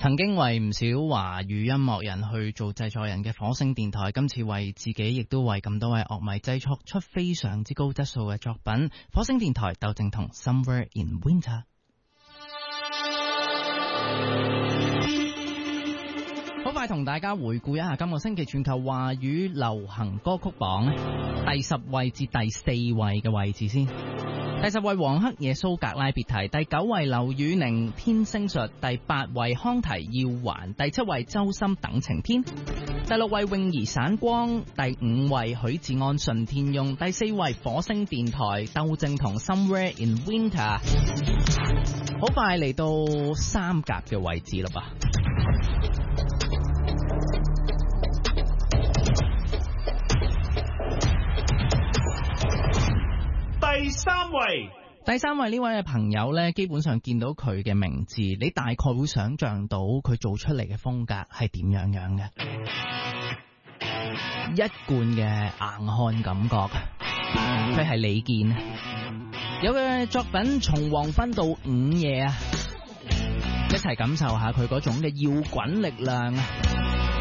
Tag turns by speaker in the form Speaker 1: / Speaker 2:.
Speaker 1: 曾經為唔少華語音樂人去做製作人嘅火星電台，今次為自己亦都為咁多位樂迷製作出非常之高質素嘅作品。火星電台竇靖童 Somewhere in Winter。好快同大家回顧一下今個星期全球華語流行歌曲榜第10位至第4位嘅位置先。第10位黃黑野蘇格拉別提，第9位劉宇寧天星術，第8位康提要還，第7位周深等晴天，第6位泳兒散光，第5位許志安順天庸，第4位火星電台竇靖童 Somewhere in Winter。 好快嚟到3甲嘅位置啦吧。第三位呢位嘅朋友呢，基本上見到佢嘅名字，你大概會想象到佢做出嚟嘅風格係點樣嘅，一貫嘅硬漢感覺。佢係李健，有嘅作品從黃昏到午夜啊，一齊感受下佢嗰種嘅搖滾力量啊！